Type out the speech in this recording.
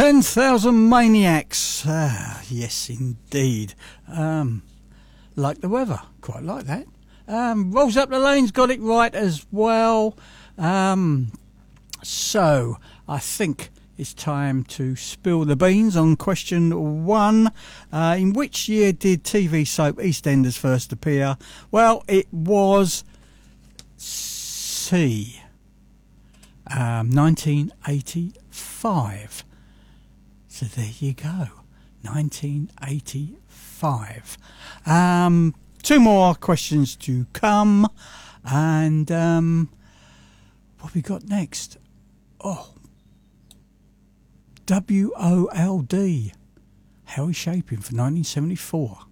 10,000 Maniacs. Yes, indeed. Like the weather. Quite like that. Rolls Up the Lane's got it right as well. So, I think it's time to spill the beans on question 1. In which year did TV soap EastEnders first appear? Well, it was C. 1985. So there you go. 1985. 2 more questions to come. And what we got next? Oh, WOLD. How are we shaping for 1974?